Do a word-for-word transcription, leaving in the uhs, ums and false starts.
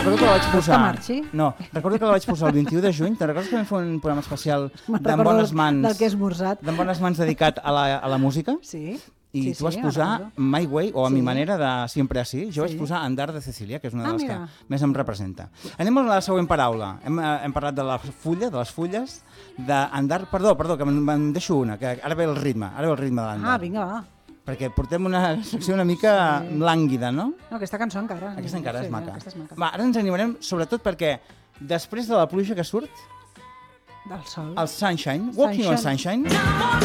recordo que la vaig posar... Que marxi? No, recordo que la vaig posar el vint-i-u de juny. Te'n recordes que vam fer un programa especial d'en bones mans... Del que he esmorzat. D'en bones mans dedicat a la, a la música? Sí. I sí, tu vas sí, posar My Way, o a sí. mi manera de Siempre Así. Jo sí. vaig posar Andar de Cecilia, que és una de ah, les mira. que més em representa. Anem a la següent paraula. Hem, hem parlat de la fulla, de les fulles, d'andar... Perdó, perdó, que me'n deixo una, que ara ve el ritme, ara ve el ritme de l'andar. Ah, vinga, va. Perquè portem una secció una mica sí. lànguida, no? No, aquesta cançó encara. Aquesta encara sí, és maca. és maca. Va, ara ens animarem, sobretot perquè després de la pluja que surt, del sol. el Sunshine, Walking on Sunshine,